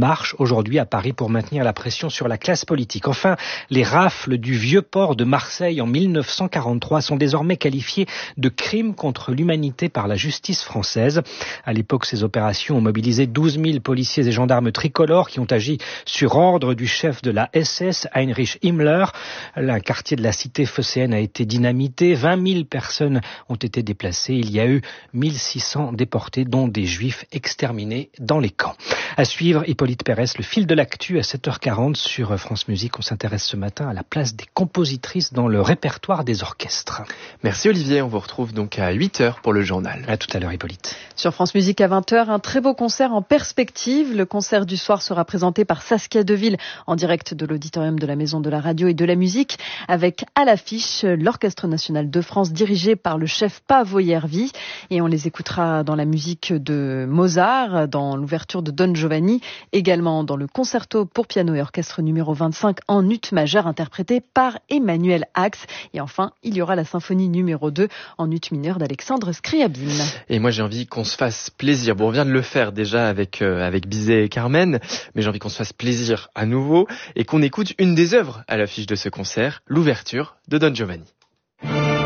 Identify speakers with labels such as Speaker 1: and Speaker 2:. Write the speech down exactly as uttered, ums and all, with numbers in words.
Speaker 1: marche aujourd'hui à Paris pour maintenir la pression sur la classe politique. Enfin, les rafles du vieux port de Marseille en mille neuf cent quarante-trois sont désormais qualifiées de crimes contre l'humanité par la justice française. À l'époque, ces opérations ont mobilisé douze mille policiers et gendarmes tricolores qui ont agi sur ordre du chef de la S S, Heinrich Himmler. Un quartier de la cité phocéenne a été dynamité. vingt mille personnes ont été déplacées. Il y a eu mille six cents déportés, dont des juifs exterminés dans les camps. À suivre, Hippolyte Pérès, le fil de l'actu à sept heures quarante sur France Musique. On s'intéresse ce matin à la place des compositrices dans le répertoire des orchestres.
Speaker 2: Merci Olivier, on vous retrouve donc à huit heures pour le journal.
Speaker 1: À tout à l'heure Hippolyte.
Speaker 3: Sur France Musique à vingt heures, un très beau concert en perspective. Le concert du soir sera présenté par Saskia Deville en direct de l'auditorium de la Maison de la Radio et de la Musique, avec à l'affiche l'Orchestre National de France dirigé par le chef Paavo Järvi. Et on les écoutera dans la musique de Mozart, dans l'ouverture de Don Giovanni, également dans le concerto pour piano et orchestre numéro vingt-cinq en ut majeur interprété par Emmanuel Ax. Et enfin, il y aura la symphonie numéro deux en ut mineur d'Alexandre Scriabine.
Speaker 2: Et moi j'ai envie qu'on se fasse plaisir. Bon, on vient de le faire déjà avec, euh, avec Bizet et Carmen, mais j'ai envie qu'on se fasse plaisir à nouveau et qu'on écoute une des œuvres à l'affiche de ce concert, l'ouverture de Don Giovanni.